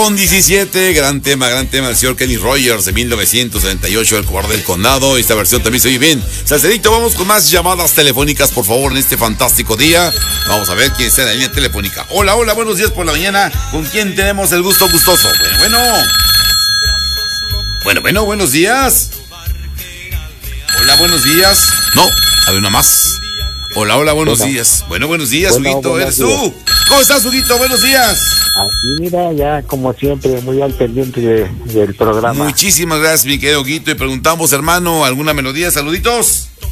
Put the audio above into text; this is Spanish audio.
Con 17, gran tema del señor Kenny Rogers de 1978, El Cobarde del Condado. Esta versión también se oye bien. Salcerito, vamos con más llamadas telefónicas, por favor, en este fantástico día. Vamos a ver quién está en la línea telefónica. Hola, buenos días por la mañana. ¿Con quién tenemos el gusto gustoso? Bueno, buenos días. Hola, buenos días. No, a ver una más. Hola, buenos días. Buenos días, Huguito, ¿eres tú? ¿Cómo estás, Huguito? Buenos días. Aquí, mira, ya como siempre, muy al pendiente del programa. Muchísimas gracias, mi querido Huguito. Y preguntamos, hermano, ¿alguna melodía? Saluditos.